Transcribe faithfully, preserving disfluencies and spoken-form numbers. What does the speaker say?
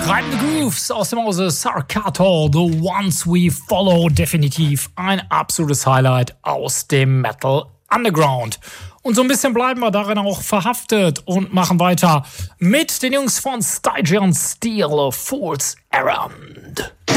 Treibende Grooves aus dem Hause Sarkato, The Ones We Follow, definitiv ein absolutes Highlight aus dem Metal Underground. Und so ein bisschen bleiben wir darin auch verhaftet und machen weiter mit den Jungs von Stygian Steel, Fool's Errand.